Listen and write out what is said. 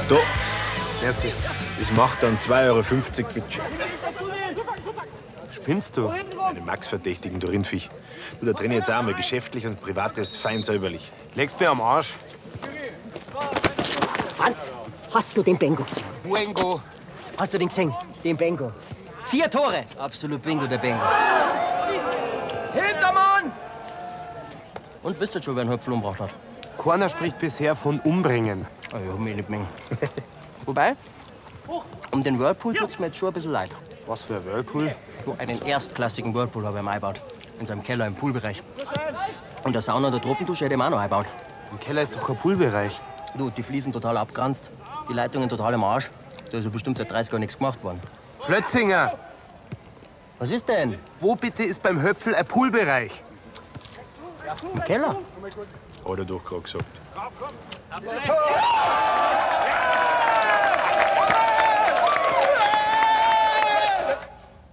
Da, Merci. das macht dann 2,50 Euro, bitte. Spinnst du? Einen Max verdächtigen, du Rindviech. Du, da trenne ich jetzt auch mal geschäftlich und privates fein säuberlich. Legst mir am Arsch. Franz, hast du den Bengo gesehen? Buengo. Hast du den gesehen? Den Bengo. 4 Tore. Absolut Bingo, der Bengo. Hintermann! Und wisst ihr schon, wer einen Höpfel umgebracht hat? Keiner spricht bisher von umbringen. Oh, ich hab mich nicht mengen. Wobei, um den Whirlpool tut's mir jetzt schon ein bisschen leid. Was für ein Whirlpool? So einen erstklassigen Whirlpool habe ich ihm eingebaut. In seinem Keller im Poolbereich. Und der Sauna und der Tropendusche hätte ich ihm auch noch eingebaut. Im Keller ist doch kein Poolbereich. Du, die Fliesen total abgeranzt. Die Leitungen total im Arsch. Da ist ja bestimmt seit 30 Jahren nichts gemacht worden. Flötzinger, Was ist denn? wo bitte ist beim Höpfel ein Poolbereich? Im Keller? Hat er doch gerade gesagt.